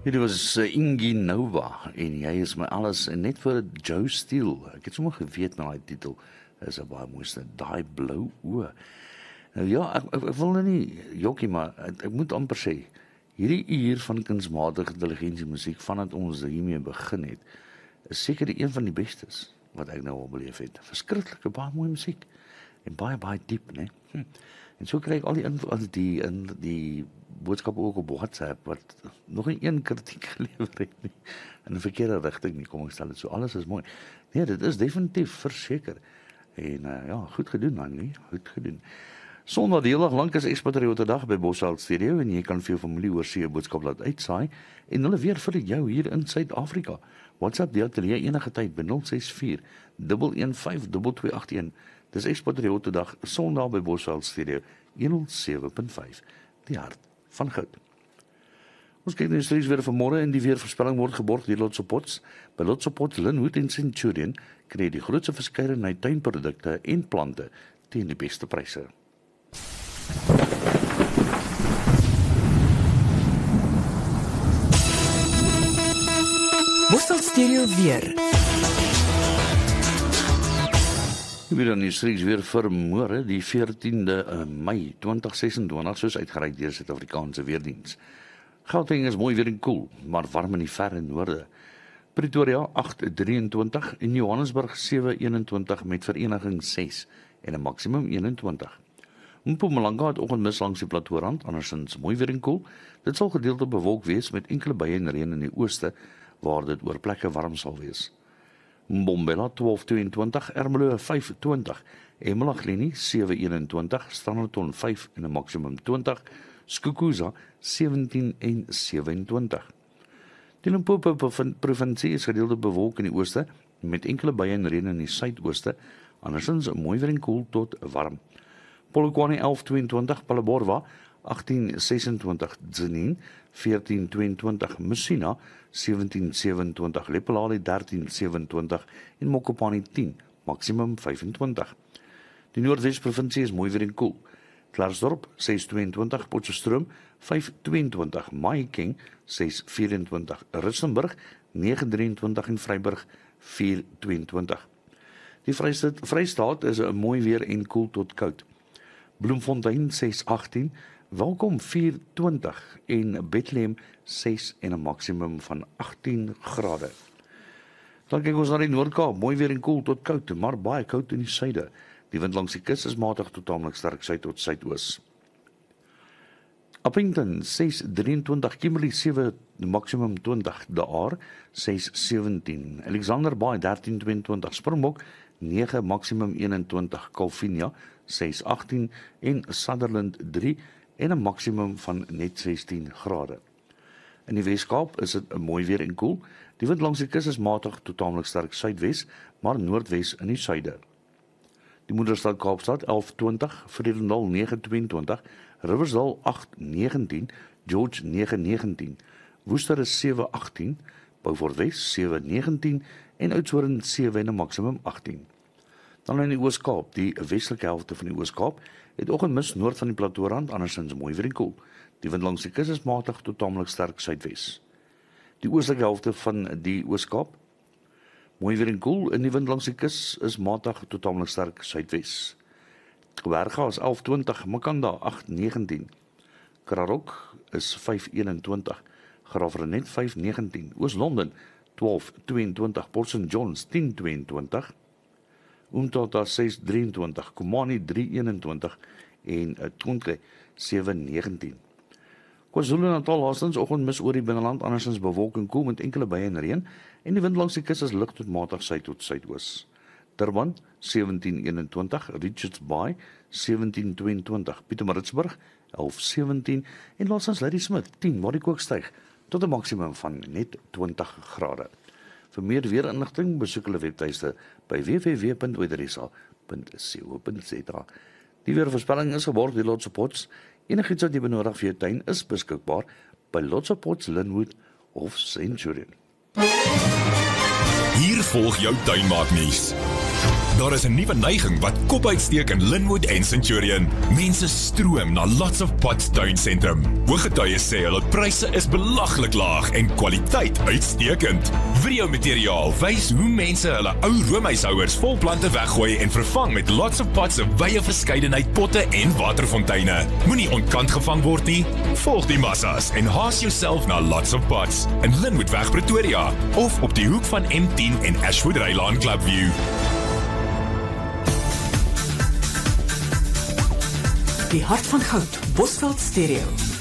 Hierdie was Ingi Nova en jy is my alles en net vir Joe Steele. Ek het sommer geweet na die titel is 'n baie mooiste, daai blou oë. Nou ja, ek wil nou nie jokkie, maar ek moet amper sê, hierdie uur van kunsmatige intelligensie musiek vandat ons hiermee begin het, is seker een van die bestes wat ek nou al beleef het. Verskriklike baie mooi musiek en baie diep, né? En so kry ek al die boodskappe ook op WhatsApp wat nog nie een kritiek gelewer het nie. In 'n verkeerde rigting nie, kom ek stel dit so. Alles is mooi. Nee, dit is definitief verseker. En ja, goed gedoen man, nee, goed gedoen. Sondag die hele dag lank is Expatriate Dag by Bosveld Studio en jy kan vir jou familie oor see 'n boodskap laat uitsaai en hulle weer vir jou hier in Suid-Afrika. WhatsApp die ateljee enige tyd by 064 115 2281. Dis Expatriate Dag Sondag by Bosveld Studio 107.5. Die hart van goud. Ons kyk nou steeds weer vanmôre en die weervoorspelling word geborg deur Lotso Pots. By Lotso Pots, Linwood en Centurion kry jy die grootste verskeidenheid tuinprodukte en plante teen die beste pryse. Bosveld Stereo weer. Weer dan is weer vir môre, die 14de Mei 2026, soos uitgereik deur Suid-Afrikaanse Weerdiens. Gauteng is mooi weer en koel, maar warm in die verre noorde. Pretoria 8:23 en Johannesburg 7:21 met vereniging 6 en 'n maksimum 21. Mpumalanga het oggendmis langs die platoorand, andersins mooi weer en koel. Dit sal gedeeltelik bewolk wees met enkele buie en reën in die ooste, waar dit oor plekke warm sal wees. Mbombela 12:22, Ermelo 5:20, Emalahleni 7:21, Standerton 5 en 'n maksimum 20, Skukuza 17 en 27. Die Limpopo provinsie is gedeeltelik bewolk in die ooste met enkele buie en reën in die suidooste, andersins mooi weer en koel tot warm. Polokwane 11:22, Palaborwa 18:26, Tzaneen 14:22, Messina 17:27, Lephalale 13:27 en Mokopane 10, maksimum 25. Die Noordwes-provinsie is mooi weer en koel. Klarsdorp 6:22, Potchefstroom 5:22, Mahikeng 6:24, Rissenburg 9:23 en Vryburg 4:22. Die Vrystaat is 'n mooi weer en koel tot koud. Bloemfontein 6:18, Welkom 4:20 en Bethlehem 6 en 'n maksimum van 18 grade. Dan kyk ons na die Noord-Kaap, mooi weer en koel tot koud, maar baie koud in die suide. Die wind langs die kus is matig tot tamelik sterk suid tot suidoos. Appington 6:23, Kimberley 7, maksimum 20, De Aar 6:17, Alexander Bay 13:22, Springbok 9, maksimum 21, Calvinia 6:18 en Sutherland 3 en 'n maksimum van net 16 grade. In die Wes-Kaap is dit 'n mooi weer en koel. Die wind langs die kus is matig tot tamelik sterk suidwes, maar noordwes in die suide. Die moederstad Kaapstad 11:20, Vredendal 9:22, Riversdal 8:19, George 9:19, Woester is 7:18, Beaufort Wes 7:19 en Oudtshoorn 7 en 'n maksimum 18. Dan in die Oos-Kaap, die westelike helfte van die Oos-Kaap, het oggendmis noord van die platoorand, andersins mooi weer en koel. Die wind langs die kus is matig tot tamelik sterk suidwes. Die oostelike helfte van die Oos-Kaap, mooi weer en koel, en die wind langs die kus is matig tot tamelik sterk suidwes. Kwerga is 11:20, Makanda 8:19, Krarok is 5:21, Graafrenet 5:19, Oos-London 12:22, Port St Johns 10:22, Umtata 6:23, Komani 3:21 en Tonke 7:19. KwaZulu-Natal laastens oggendmis oor die binneland, andersins bewolk en koel met enkele buie en reën en die wind langs die kus is lig tot matig suid tot suidoos. Durban 17:21, Richards Bay 17:22, Pietermaritzburg 11:17 en laastens Ladysmith 10 waar die kook styg tot 'n maksimum van net 20 grade. Vir meer weerinligting besoek hulle webtuiste by www.weatherisa.co.za. Die weervoorspelling is geborg deur Lotso Pots. Enigiets wat jy benodig vir jou tuin is beskikbaar by Lotso Pots, Linwood of Centurion. Hier volg jou tuinmaaknuus. Daar is 'n nuwe neiging wat kop uitsteek in Linwood en Centurion. Mense stroom na Lots of Pots tuinsentrum. Ooggetuies sê hulle pryse is belaglik laag en kwaliteit uitstekend. Videomateriaal wys hoe mense hulle ou roomhuishouers vol plante weggooi en vervang met Lots of Pots se wye verskeidenheid potte en waterfonteine. Moenie ontkant gevang word nie. Volg die massas en haas jouself na Lots of Pots in Linwoodweg Pretoria of op die hoek van M10 en Ashwood Rylaan Clubview. Die hart van goud, Bosveld Stereo.